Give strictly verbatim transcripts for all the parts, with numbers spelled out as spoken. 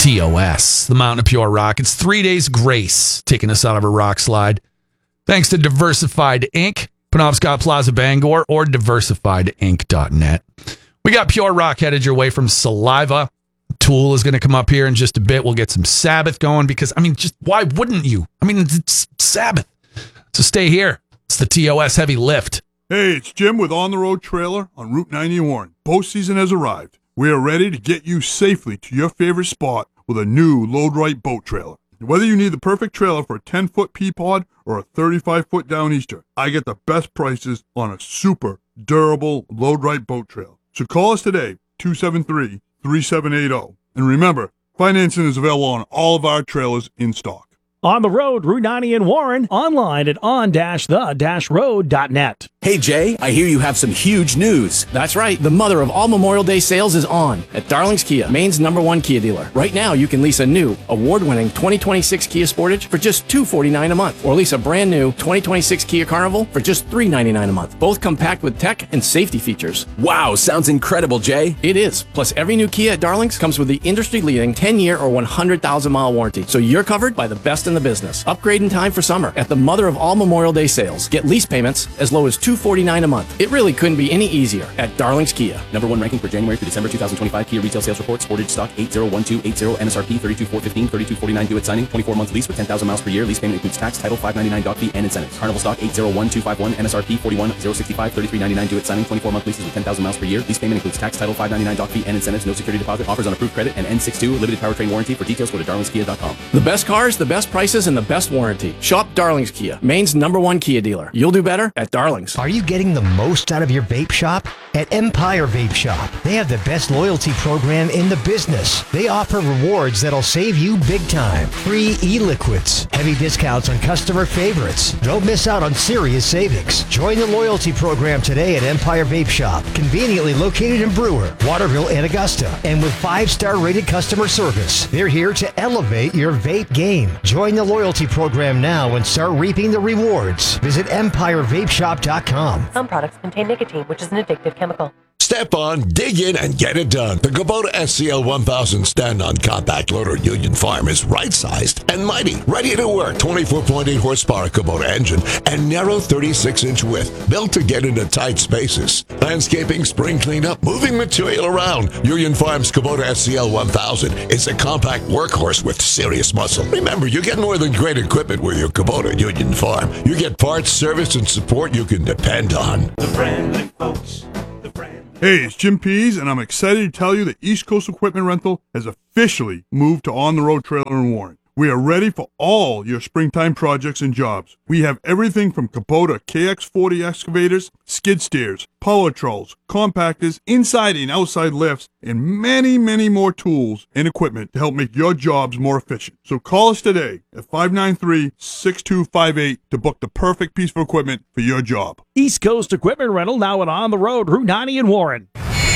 T O S, the Mountain of Pure Rock. It's three days grace taking us out of a rock slide. Thanks to Diversified Incorporated, Penobscot Plaza, Bangor, or diversified inc dot net. We got Pure Rock headed your way from Saliva. Tool is going to come up here in just a bit. We'll get some Sabbath going because, I mean, just why wouldn't you? I mean, it's Sabbath. So stay here. It's the T O S Heavy Lift. Hey, it's Jim with On the Road Trailer on Route ninety in Warren. Boat season has arrived. We are ready to get you safely to your favorite spot with a new Load Right boat trailer. Whether you need the perfect trailer for a ten-foot Peapod or a thirty-five-foot Downeaster, I get the best prices on a super durable Load Right boat trailer. So call us today, two seven three, three seven eight zero. And remember, financing is available on all of our trailers in stock. On the road, Route ninety in Warren, online at on dash the dash road dot net. Hey, Jay, I hear you have some huge news. That's right. The mother of all Memorial Day sales is on at Darling's Kia, Maine's number one Kia dealer. Right now, you can lease a new, award-winning twenty twenty-six Kia Sportage for just two hundred forty-nine dollars a month, or lease a brand new twenty twenty-six Kia Carnival for just three hundred ninety-nine dollars a month. Both come packed with tech and safety features. Wow, sounds incredible, Jay. It is. Plus, every new Kia at Darling's comes with the industry-leading ten-year or one hundred thousand mile warranty, so you're covered by the best in the business. Upgrade in time for summer at the mother of all Memorial Day sales. Get lease payments as low as two hundred forty-nine dollars a month. It really couldn't be any easier at Darling's Kia. Number one ranking for January through December twenty twenty-five Kia retail sales report. Sportage stock eight zero one two eight zero, M S R P thirty-two four fifteen, thirty-two forty-nine due at signing, twenty-four month lease with ten thousand miles per year. Lease payment includes tax, title, five ninety-nine doc fee, and incentives. Carnival stock eight zero one two five one, M S R P forty-one thousand sixty-five, thirty-three ninety-nine due at signing, twenty-four month leases with ten thousand miles per year. Lease payment includes tax, title, five ninety-nine doc fee, and incentives. No security deposit. Offers on approved credit and N sixty-two limited powertrain warranty. For details, go to darlings kia dot com. The best cars, the best prices, and the best warranty. Shop Darling's Kia, Maine's number one Kia dealer. You'll do better at Darling's. Are you getting the most out of your vape shop? At Empire Vape Shop, they have the best loyalty program in the business. They offer rewards that'll save you big time. Free e-liquids, heavy discounts on customer favorites. Don't miss out on serious savings. Join the loyalty program today at Empire Vape Shop, conveniently located in Brewer, Waterville, and Augusta, and with five-star rated customer service. They're here to elevate your vape game. Join the loyalty program now and start reaping the rewards. Visit empire vape shop dot com. Some products contain nicotine, which is an addictive chemical. Step on, dig in, and get it done. The Kubota S C L one thousand stand-on compact loader Union Farm is right-sized and mighty. Ready to work. twenty-four point eight horsepower Kubota engine and narrow thirty-six inch width. Built to get into tight spaces. Landscaping, spring cleanup, moving material around. Union Farm's Kubota S C L one thousand is a compact workhorse with serious muscle. Remember, you get more than great equipment with your Kubota Union Farm. You get parts, service, and support you can depend on. The friendly folks. The friendly Hey, it's Jim Pease, and I'm excited to tell you that East Coast Equipment Rental has officially moved to On the Road Trailer in Warren. We are ready for all your springtime projects and jobs. We have everything from Kubota K X forty excavators, skid steers, power trolls, compactors, inside and outside lifts, and many, many more tools and equipment to help make your jobs more efficient. So call us today at five nine three, six two five eight to book the perfect piece of equipment for your job. East Coast Equipment Rental, now at On the Road, Route ninety in Warren.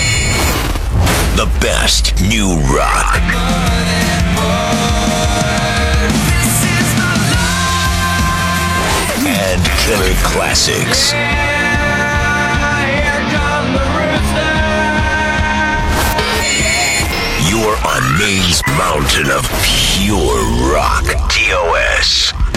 The best new rock. And killer classics. You are on Maine's mountain of pure rock. T O S.